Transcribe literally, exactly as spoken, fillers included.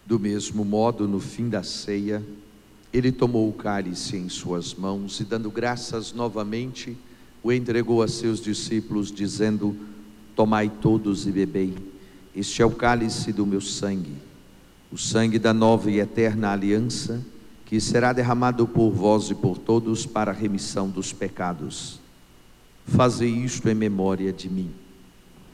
Do mesmo modo, no fim da ceia, ele tomou o cálice em suas mãos e, dando graças novamente, o entregou a seus discípulos, dizendo: tomai todos e bebei, este é o cálice do meu sangue, o sangue da nova e eterna aliança, que será derramado por vós e por todos para a remissão dos pecados. Fazei isto em memória de mim.